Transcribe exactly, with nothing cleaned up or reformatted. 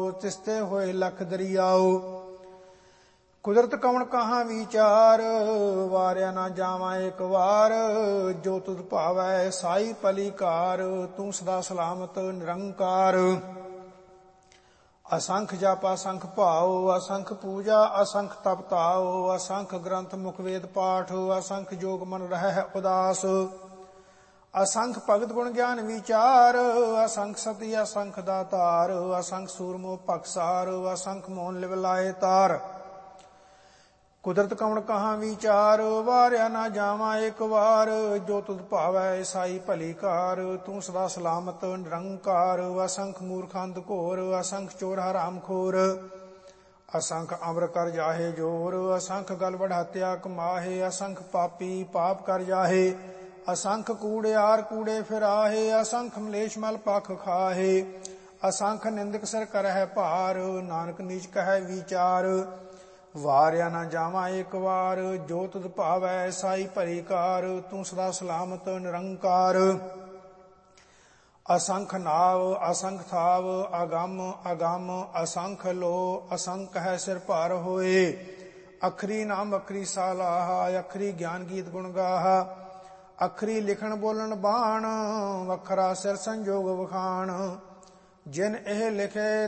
ਤਿਸਤੇ ਹੋਏ ਲਖ ਦਰਿਆਓ। ਕੁਦਰਤ ਕਵਣ ਕਹਾਂ ਵਿਚਾਰ, ਵਾਰਿਆ ਨਾ ਜਾਵਾਂ ਇੱਕ ਵਾਰ। ਜੋ ਤੁਧ ਭਾਵੈ ਸਾਈ ਭਲੀ ਕਾਰ, ਤੂੰ ਸਦਾ ਸਲਾਮਤ ਨਿਰੰਕਾਰ। ਅਸੰਖ ਜਪ ਅਸੰਖ ਭਾਉ, ਅਸੰਖ ਪੂਜਾ ਅਸੰਖ ਤਪ ਤਾਉ। ਅਸੰਖ ਗ੍ਰੰਥ ਮੁਖ ਵੇਦ ਪਾਠ, ਅਸੰਖ ਜੋਗ ਮਨ ਰਹਿ ਉਦਾਸ। ਅਸੰਖ ਭਗਤ ਗੁਣ ਗਿਆਨ ਵਿਚਾਰ, ਅਸੰਖ ਸਤੀ ਅਸੰਖ ਦਾਤਾਰ। ਅਸੰਖ ਸੂਰਮੋ ਭਖਸਾਰ, ਅਸੰਖ ਮੋਹਨ ਲਿਵ ਲਾਏ ਤਾਰ। ਕੁਦਰਤ ਕਵਣ ਕਹਾਂ ਵਿਚਾਰ, ਵਾਰਿਆ ਨਾ ਜਾਵਾਂ ਇੱਕ ਵਾਰ। ਜੋ ਤੁਧ ਭਾਵੈ ਸਾਈ ਭਲੀ ਕਾਰ, ਤੂੰ ਸਦਾ ਸਲਾਮਤ ਨਿਰੰਕਾਰ। ਅਸੰਖ ਮੂਰਖ ਅੰਧ ਘੋਰ, ਅਸੰਖ ਚੋਰ ਹਰਾਮ ਖੋਰ। ਅਸੰਖ ਅਮਰ ਕਰ ਜਾਹੇ ਜੋਰ, ਅਸੰਖ ਗਲ ਵਡਾਤਿਆ ਕਮਾਹੇ। ਅਸੰਖ ਪਾਪੀ ਪਾਪ ਕਰ ਜਾਹੇ, ਅਸੰਖ ਕੂੜਿਆਰ ਕੂੜੇ ਫਿਰਾਹੇ। ਅਸੰਖ ਮਲੇਸ਼ ਮਲ ਪਖ ਖਾਹੇ, ਅਸੰਖ ਨਿੰਦਕ ਸਿਰ ਕਰਹਿ ਭਾਰ। ਨਾਨਕ ਨੀਚ ਕਹਿ ਵਿਚਾਰ, ਵਾਰਿਆ ਨਾ ਜਾਵਾਂ ਇੱਕ ਵਾਰ। ਜੋ ਤੁਧ ਭਾਵੈ ਸਾਈ ਭਲੀ ਕਾਰ, ਤੂੰ ਸਦਾ ਸਲਾਮਤ ਨਿਰੰਕਾਰ। ਅਸੰਖ ਨਾਵ ਅਸੰਖ ਥਾਵ, ਅਗੰਮ ਅਗੰਮ ਅਸੰਖ ਲੋ। ਅਸੰਖ ਹੈ ਸਿਰ ਭਾਰ ਹੋਏ, ਅਖਰੀ ਨਾਮ ਅਖਰੀ ਸਾਲਾਹਾ। ਅਖਰੀ ਗਿਆਨ ਗੀਤ ਗੁਣ ਗਾਹਾ, ਅਖਰੀ ਲਿਖਣ ਬੋਲਣ ਬਾਣ। ਵੱਖਰਾ ਸਿਰ ਸੰਜੋਗ ਵਖਾਣ, ਜਿਨ ਇਹ ਲਿਖੇ